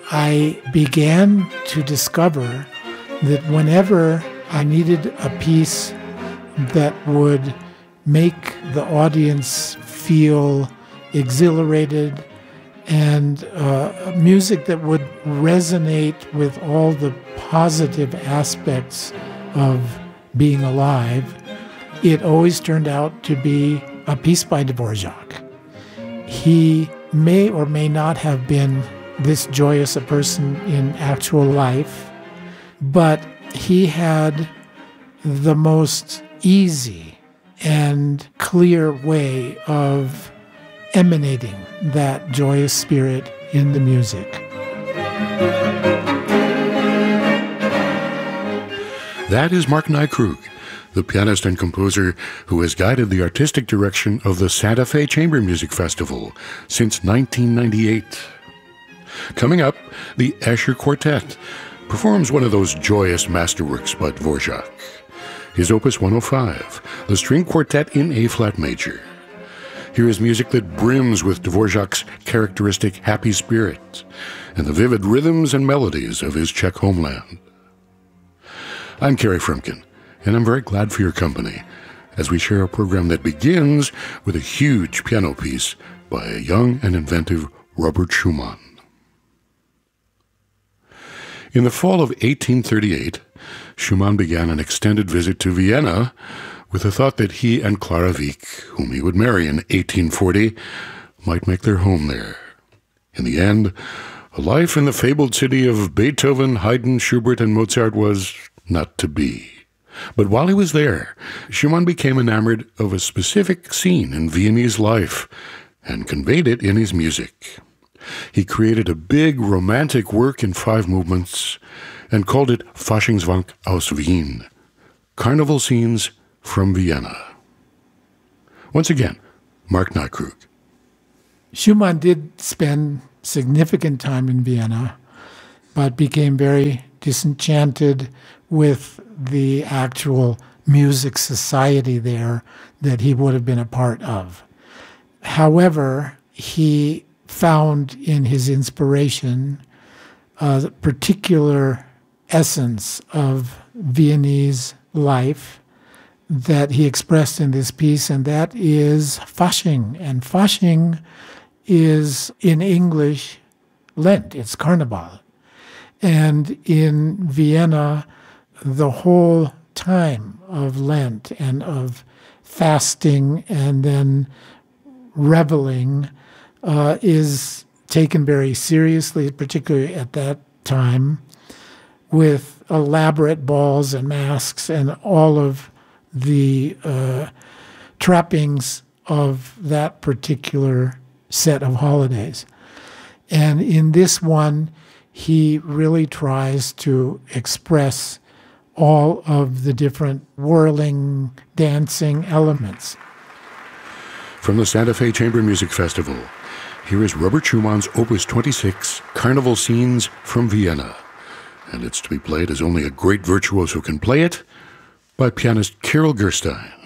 I began to discover that whenever I needed a piece that would make the audience feel exhilarated and music that would resonate with all the positive aspects of being alive, it always turned out to be a piece by Dvorak. He may or may not have been this joyous a person in actual life, but he had the most easy and clear way of emanating that joyous spirit in the music. That is Mark Nykrug, the pianist and composer who has guided the artistic direction of the Santa Fe Chamber Music Festival since 1998. Coming up, the Escher Quartet performs one of those joyous masterworks by Dvorak, his Opus 105, the String Quartet in A-flat major. Here is music that brims with Dvorak's characteristic happy spirit and the vivid rhythms and melodies of his Czech homeland. I'm Kerry Frumkin, and I'm very glad for your company as we share a program that begins with a huge piano piece by a young and inventive Robert Schumann. In the fall of 1838, Schumann began an extended visit to Vienna with the thought that he and Clara Wieck, whom he would marry in 1840, might make their home there. In the end, a life in the fabled city of Beethoven, Haydn, Schubert, and Mozart was not to be. But while he was there, Schumann became enamored of a specific scene in Viennese life and conveyed it in his music. He created a big romantic work in 5 movements and called it Faschingswank aus Wien, Carnival Scenes from Vienna. Once again, Mark Nykrug. Schumann did spend significant time in Vienna, but became very disenchanted with the actual music society there that he would have been a part of. However, he found in his inspiration a particular essence of Viennese life that he expressed in this piece, and that is Fasching. And Fasching is, in English, Lent. It's Carnival. And in Vienna, the whole time of Lent and of fasting and then reveling is taken very seriously, particularly at that time, with elaborate balls and masks and all of the trappings of that particular set of holidays. And in this one, he really tries to express all of the different whirling, dancing elements. From the Santa Fe Chamber Music Festival, here is Robert Schumann's Opus 26, Carnival Scenes from Vienna. And it's to be played as only a great virtuoso can play it, by pianist Kirill Gerstein.